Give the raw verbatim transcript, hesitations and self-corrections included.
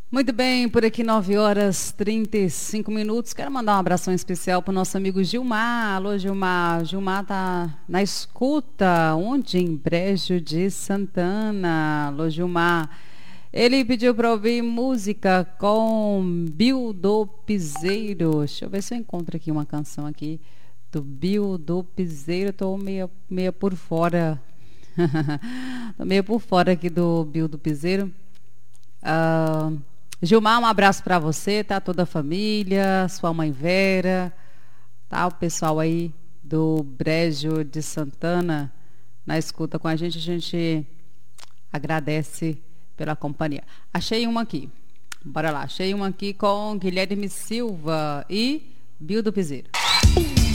Muito bem, por aqui nove horas e trinta e cinco minutos. Quero mandar um abração especial para o nosso amigo Gilmar. Alô, Gilmar. Gilmar tá na escuta, onde? Em Brejo de Santana. Alô, Gilmar. Ele pediu para ouvir música com Bill do Piseiro. Deixa eu ver se eu encontro aqui uma canção aqui do Bill do Piseiro. Estou meio, meio por fora. Estou meio por fora aqui do Bill do Piseiro. Uh, Gilmar, um abraço para você, tá? Toda a família, sua mãe Vera, tá? O pessoal aí do Brejo de Santana na escuta com a gente. A gente agradece pela companhia. Achei uma aqui. Bora lá. Achei uma aqui com Guilherme Silva e Bill do Piseiro.